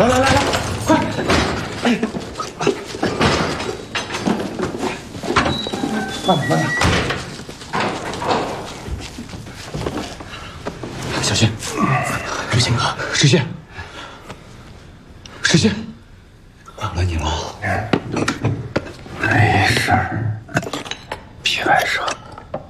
来，快！慢点，小心！知县哥，知县。